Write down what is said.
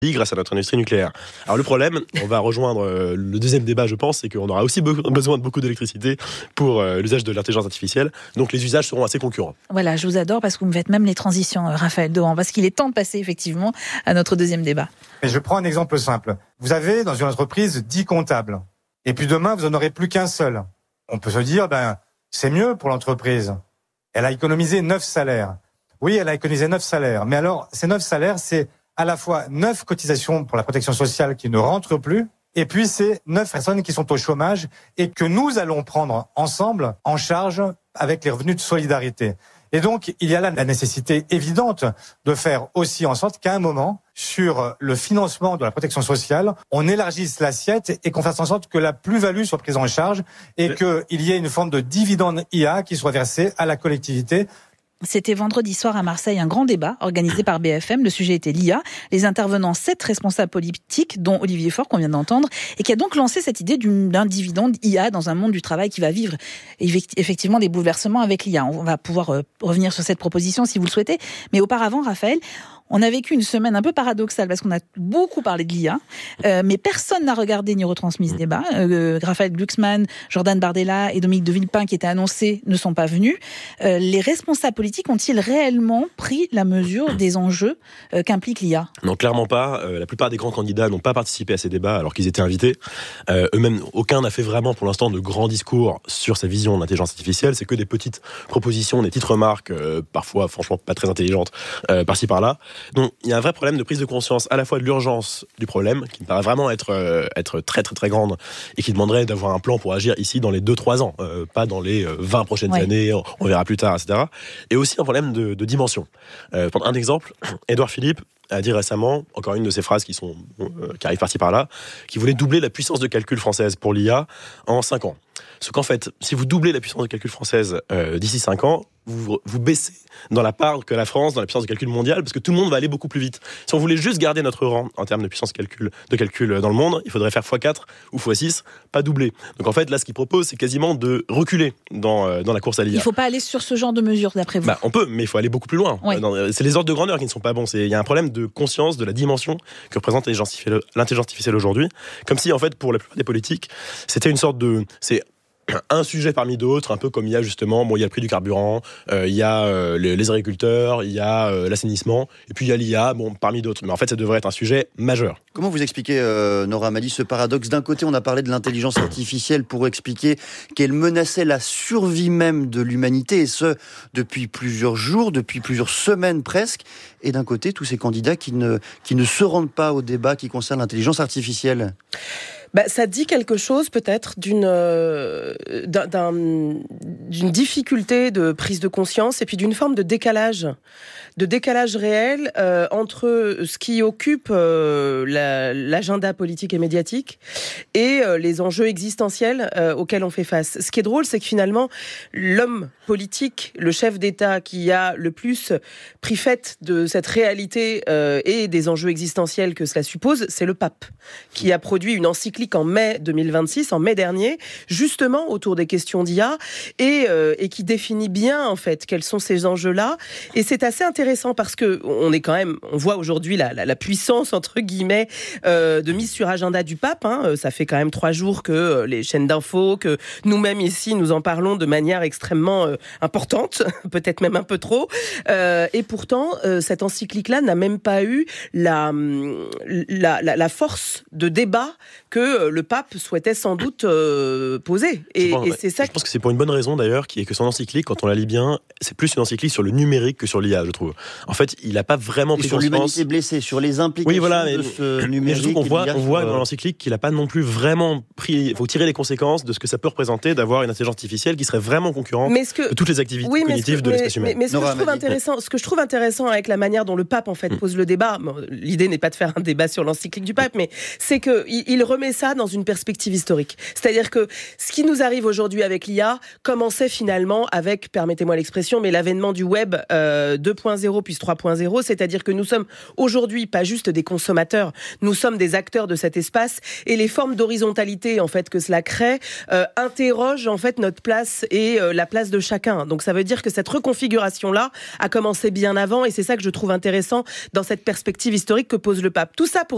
grâce à notre industrie nucléaire. Alors le problème, on va rejoindre le deuxième débat, je pense, c'est qu'on aura aussi besoin de beaucoup d'électricité pour l'usage de l'intelligence artificielle. Donc les usages seront assez concurrents. Voilà, je vous adore parce que vous me faites même les transitions, Raphaël Dohan, parce qu'il est temps de passer effectivement à notre deuxième débat. Et je prends un exemple simple. Vous avez dans une entreprise 10 comptables. Et puis demain, vous n'en aurez plus qu'un seul. On peut se dire, c'est mieux pour l'entreprise. Elle a économisé 9 salaires. Oui, elle a économisé 9 salaires. Mais alors, ces 9 salaires, c'est à la fois 9 cotisations pour la protection sociale qui ne rentrent plus, et puis c'est 9 personnes qui sont au chômage et que nous allons prendre ensemble en charge avec les revenus de solidarité. Et donc, il y a là la nécessité évidente de faire aussi en sorte qu'à un moment, sur le financement de la protection sociale, on élargisse l'assiette et qu'on fasse en sorte que la plus-value soit prise en charge et qu'il y ait une forme de dividende IA qui soit versée à la collectivité. C'était vendredi soir à Marseille, un grand débat organisé par BFM. Le sujet était l'IA. Les intervenants, 7 responsables politiques, dont Olivier Faure, qu'on vient d'entendre, et qui a donc lancé cette idée d'un dividende IA dans un monde du travail qui va vivre effectivement des bouleversements avec l'IA. On va pouvoir revenir sur cette proposition si vous le souhaitez. Mais auparavant, Raphaël, on a vécu une semaine un peu paradoxale parce qu'on a beaucoup parlé de l'IA, mais personne n'a regardé ni retransmis ce débat. Raphaël Glucksmann, Jordan Bardella et Dominique de Villepin, qui étaient annoncés, ne sont pas venus. Les responsables politiques ont-ils réellement pris la mesure des enjeux qu'implique l'IA ? Non, clairement pas. La plupart des grands candidats n'ont pas participé à ces débats alors qu'ils étaient invités. Eux-mêmes, aucun n'a fait vraiment pour l'instant de grands discours sur sa vision de l'intelligence artificielle. C'est que des petites propositions, des petites remarques, parfois franchement pas très intelligentes, par-ci par-là. Donc il y a un vrai problème de prise de conscience à la fois de l'urgence du problème, qui me paraît vraiment être très très très grande et qui demanderait d'avoir un plan pour agir ici dans les 2-3 ans, pas dans les 20 prochaines années, on verra plus tard, etc. Et aussi un problème de dimension. Pour un exemple, Édouard Philippe a dit récemment, encore une de ces phrases qui arrivent par-ci par-là, qu'il voulait doubler la puissance de calcul française pour l'IA en 5 ans. Sauf qu'en fait, si vous doublez la puissance de calcul française d'ici 5 ans, vous baissez dans la part que la France dans la puissance de calcul mondiale, parce que tout le monde va aller beaucoup plus vite. Si on voulait juste garder notre rang en termes de puissance de calcul dans le monde, il faudrait faire x4 ou x6, pas doubler. Donc en fait, là, ce qu'il propose, c'est quasiment de reculer dans la course à l'IA. Il ne faut pas aller sur ce genre de mesures, d'après vous ? On peut, mais il faut aller beaucoup plus loin. Oui. C'est les ordres de grandeur qui ne sont pas bons. Il y a un problème de conscience de la dimension que représente l'intelligence artificielle aujourd'hui. Comme si, en fait, pour la plupart des politiques, c'était une sorte de... C'est un sujet parmi d'autres, un peu comme il y a justement, il y a le prix du carburant, il y a les agriculteurs, il y a l'assainissement, et puis il y a l'IA, parmi d'autres. Mais en fait, ça devrait être un sujet majeur. Comment vous expliquez, Nora Amadi, ce paradoxe ? D'un côté, on a parlé de l'intelligence artificielle pour expliquer qu'elle menaçait la survie même de l'humanité, et ce, depuis plusieurs jours, depuis plusieurs semaines presque. Et d'un côté, tous ces candidats qui ne se rendent pas au débat qui concerne l'intelligence artificielle. Ça dit quelque chose peut-être d'une difficulté de prise de conscience et puis d'une forme de décalage réel entre ce qui occupe l'agenda politique et médiatique et les enjeux existentiels auxquels on fait face. Ce qui est drôle, c'est que finalement, l'homme politique, le chef d'État qui a le plus pris fait de cette réalité et des enjeux existentiels que cela suppose, c'est le pape, qui a produit une encyclique en mai 2026, en mai dernier, justement autour des questions d'IA et qui définit bien en fait quels sont ces enjeux-là. Et c'est assez intéressant parce que on voit aujourd'hui la puissance entre guillemets de mise sur agenda du pape. Ça fait quand même 3 jours que les chaînes d'infos, que nous-mêmes ici nous en parlons de manière extrêmement importante, peut-être même un peu trop. Et pourtant, cette encyclique-là n'a même pas eu la force de débat que le pape souhaitait sans doute poser. Je pense que c'est pour une bonne raison d'ailleurs, qui est que son encyclique, quand on la lit bien, c'est plus une encyclique sur le numérique que sur l'IA, je trouve. En fait, il n'a pas vraiment pris conscience... sur l'humanité blessée, sur les implications de ce numérique. Mais on voit dans l'encyclique qu'il n'a pas non plus vraiment pris... Il faut tirer les conséquences de ce que ça peut représenter d'avoir une intelligence artificielle qui serait vraiment concurrente de toutes les activités cognitives de l'espèce humaine. Mais ce que je trouve intéressant avec la manière dont le pape en fait pose le débat, l'idée n'est pas de faire un débat sur l'encyclique du pape, mais c'est qu'il remet ça dans une perspective historique. C'est-à-dire que ce qui nous arrive aujourd'hui avec l'IA commençait finalement avec, permettez-moi l'expression, mais l'avènement du web 2.0 puis 3.0, c'est-à-dire que nous sommes aujourd'hui pas juste des consommateurs, nous sommes des acteurs de cet espace et les formes d'horizontalité en fait que cela crée interrogent en fait notre place et la place de chacun. Donc ça veut dire que cette reconfiguration-là a commencé bien avant et c'est ça que je trouve intéressant dans cette perspective historique que pose le pape. Tout ça pour